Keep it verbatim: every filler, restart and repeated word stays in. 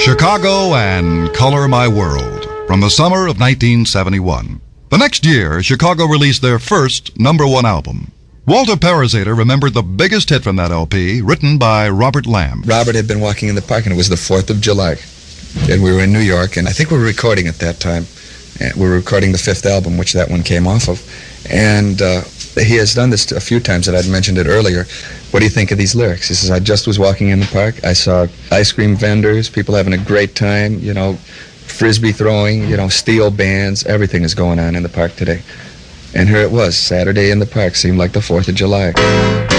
Chicago and Color My World from the summer of nineteen seventy-one. The next year, Chicago released their first number one album. Walter Parazater remembered the biggest hit from that L P, written by Robert Lamb. Robert had been walking in the park, and it was the fourth of July. And we were in New York, and I think we were recording at that time. And we were recording the fifth album, which that one came off of. And uh, he has done this a few times, and I'd mentioned it earlier. What do you think of these lyrics? He says, I just was walking in the park. I saw ice cream vendors, people having a great time, you know, frisbee throwing, you know, steel bands. Everything is going on in the park today. And here it was, Saturday in the park. Seemed like the fourth of July.